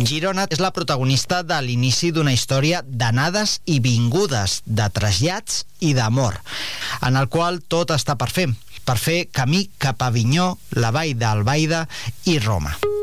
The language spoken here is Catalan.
Girona és la protagonista de l'inici d'una història d'anades i vingudes, de trasllats i d'amor, en el qual tot està per fer camí cap a Avinyó, la Vall d'Albaida i Roma.